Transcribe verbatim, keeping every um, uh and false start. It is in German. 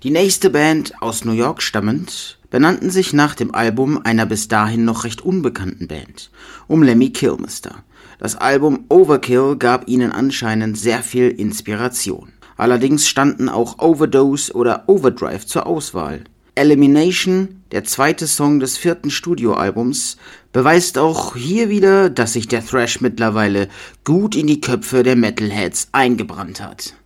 Die nächste Band, aus New York stammend, benannten sich nach dem Album einer bis dahin noch recht unbekannten Band, um Lemmy Kilmister. Das Album Overkill gab ihnen anscheinend sehr viel Inspiration. Allerdings standen auch Overdose oder Overdrive zur Auswahl. Elimination, der zweite Song des vierten Studioalbums, beweist auch hier wieder, dass sich der Thrash mittlerweile gut in die Köpfe der Metalheads eingebrannt hat.